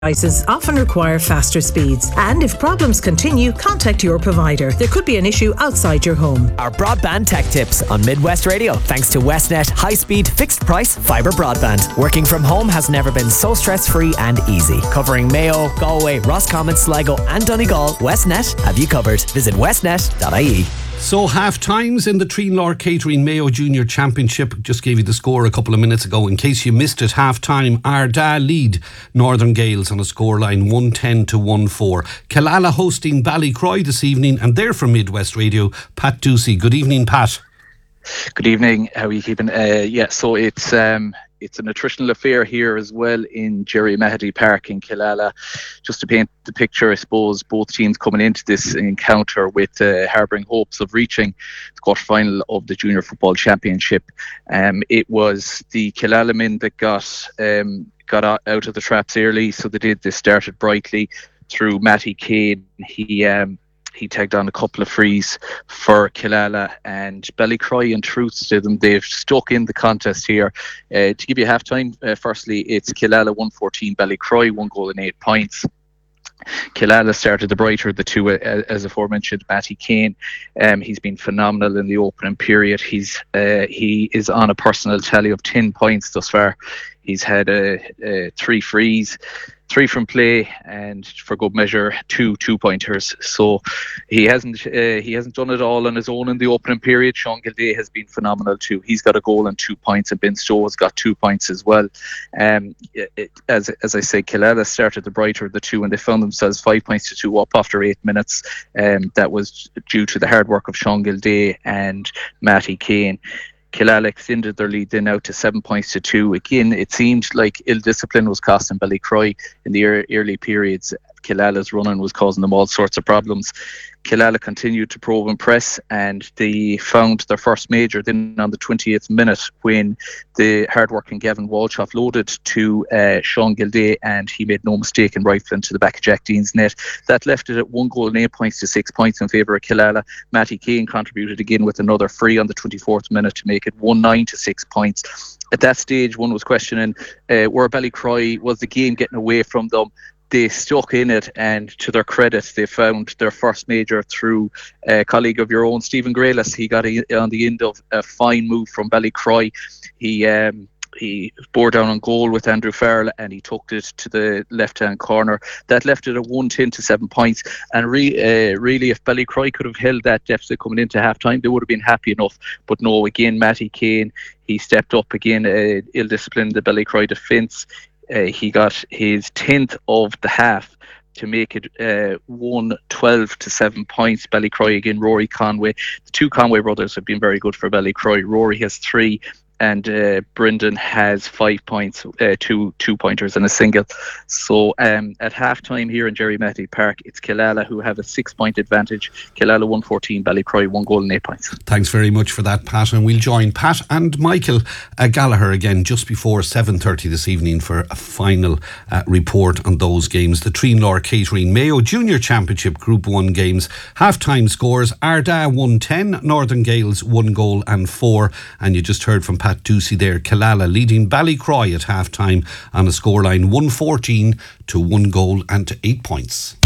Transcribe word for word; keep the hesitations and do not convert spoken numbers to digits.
devices often require faster speeds, and if problems continue, contact your provider. There could be an issue outside your home. Our broadband tech tips on Midwest Radio, thanks to Westnet high-speed, fixed-price fibre broadband. Working from home has never been so stress-free and easy. Covering Mayo, Galway, Roscommon, Sligo and Donegal, Westnet have you covered. Visit westnet dot I E. So half times in the Treenlaw Catering Mayo Junior Championship. Just gave you the score a couple of minutes ago. In case you missed it, half time Ardagh lead Northern Gaels on a scoreline one ten to one four. Killala hosting Ballycroy this evening, and they're from Midwest Radio. Pat Ducey. Good evening, Pat. Good evening. How are you keeping? Uh, yeah, so it's um, it's an attritional affair here as well in Jerry Mahady Park in Killala. Just to paint the picture, I suppose both teams coming into this encounter with uh, harbouring hopes of reaching the quarter-final of the Junior Football Championship. Um, it was the Killala men that got um, got out of the traps early, so they did. They started brightly through Matty Kane. He um, He tagged on a couple of frees for Killala, and Ballycroy, in truth to them, they've stuck in the contest here. Uh, to give you half time, uh, firstly, it's Killala one fourteen, Ballycroy one goal and eight points. Killala started the brighter of the two, uh, as aforementioned, Matty Kane. Um, he's been phenomenal in the opening period. He's uh, he is on a personal tally of ten points thus far. He's had uh, uh, three frees, three from play, and for good measure, two two-pointers. So he hasn't uh, he hasn't done it all on his own in the opening period. Sean Gilday has been phenomenal too. He's got a goal and two points, and Ben Stowe has got two points as well. Um, it, as as I say, Killala started the brighter of the two, and they found themselves five points to two up after eight minutes. Um, that was due to the hard work of Sean Gilday and Matty Kane. Killala extended their lead then out to seven points to two. Again, it seemed like ill discipline was costing Ballycroy in the early periods. Killala's running was causing them all sorts of problems. Killala continued to probe and press, and they found their first major then on the twentieth minute when the hard-working Gavin Walsh offloaded to uh, Sean Gilday, and he made no mistake in rifling to the back of Jack Dean's net. That left it at one goal and eight points to six points in favour of Killala. Matty Kane contributed again with another free on the twenty-fourth minute to make it one nine to six points. At that stage, one was questioning uh, where Ballycroy was the game getting away from them. They stuck in it, and to their credit, they found their first major through a colleague of your own, Stephen Graylis. He got a, on the end of a fine move from Ballycroy. He um, he bore down on goal with Andrew Farrell, and he took it to the left-hand corner. That left it at one ten to seven points. And re, uh, really, if Ballycroy could have held that deficit coming into half-time, they would have been happy enough. But no, again, Matty Kane, he stepped up again, uh, ill-disciplined the Ballycroy defence. Uh, he got his tenth of the half to make it uh, one twelve to seven points. Ballycroy again, Rory Conway. The two Conway brothers have been very good for Ballycroy. Rory has three, and uh, Brendan has five points, uh, two two pointers and a single. So um, at half time here in Jerry Mahady Park, it's Killala who have a six point advantage. Killala one fourteen, Ballycroy one goal and eight points. Thanks very much for that, Pat, and we'll join Pat and Michael uh, Gallagher again just before seven thirty this evening for a final uh, report on those games. The Treenlaw Catering Mayo Junior Championship Group one games. Half time scores: Ardagh one ten, Northern Gaels one goal and four, and you just heard from Pat Ducey there. Killala leading Ballycroy at half time on a scoreline one fourteen to one goal and to eight points.